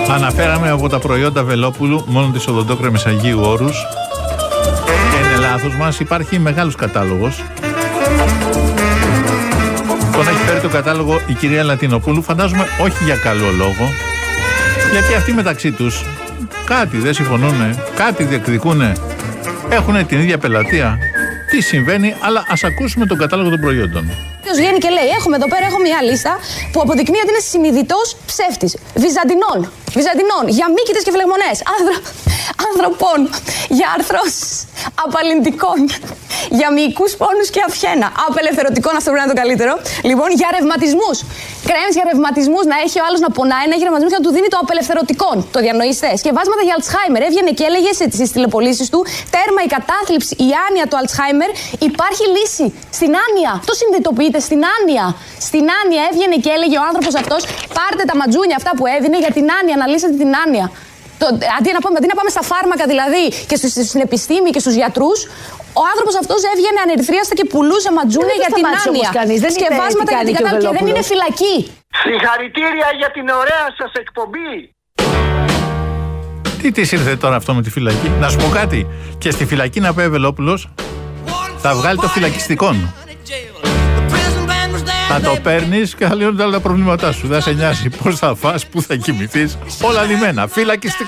Αναφέραμε από τα προϊόντα Βελόπουλου μόνο τις οδοντόκρεμες Αγίου Όρους. Και είναι λάθος μας, υπάρχει μεγάλος κατάλογος. Τον έχει φέρει το κατάλογο η κυρία Λατινοπούλου, φαντάζομαι όχι για καλό λόγο. Γιατί αυτοί μεταξύ τους κάτι δεν συμφωνούνε, κάτι διεκδικούνε, έχουν την ίδια πελατεία. Τι συμβαίνει, αλλά ας ακούσουμε τον κατάλογο των προϊόντων. Ποιος βγαίνει και λέει: Εδώ πέρα έχω μια λίστα που αποδεικνύει ότι είναι συνειδητός ψεύτης. Βυζαντινών, για μύκητες και φλεγμονές. Ανθρωπών, για αρθρώσεις, απαλλυντικών, για μυϊκούς πόνους και αυχένα. Απελευθερωτικών, αυτό πρέπει να είναι το καλύτερο. Λοιπόν, για ρευματισμούς. Κρέμες για ρευματισμούς, να έχει ο άλλος να πονάει, να έχει ρευματισμούς και να του δίνει το απελευθερωτικό. Το διανοείστε. Σκευάσματα για Αλτσχάιμερ. Έβγαινε και έλεγε στις τηλεπωλήσεις του: Τέρμα η κατάθλιψη, η άνοια του Αλτσχάιμερ. Υπάρχει λύση. Στην άνοια. Το συνειδητοποιείτε, στην άνοια. Στην άνοια έβγαινε και έλεγε ο άνθρωπος αυτός: Πάρτε τα ματζούνια αυτά που έδινε για την άνοια, να λύσετε την άνοια. Αντί να πάμε στα φάρμακα δηλαδή και στην επιστήμη και στους γιατρούς, ο άνθρωπος αυτός έβγαινε ανερυθρίαστα και πουλούσε ματζούνια για την άνοια. Σκευάσματα για την κατάθλιψη και δεν είναι φυλακή. Συγχαρητήρια για την ωραία σας εκπομπή. Τι της ήρθε τώρα αυτό με τη φυλακή? Να σου πω κάτι. Και στη φυλακή να πάει ο Βελόπουλος, θα βγάλει το φυλακιστικό. Θα το παίρνεις και θα λύνονται όλα τα προβλήματά σου. Δεν σε νοιάζει πώς θα φας, πού θα κοιμηθείς. Όλα λυμμένα. Φυλακιστικό.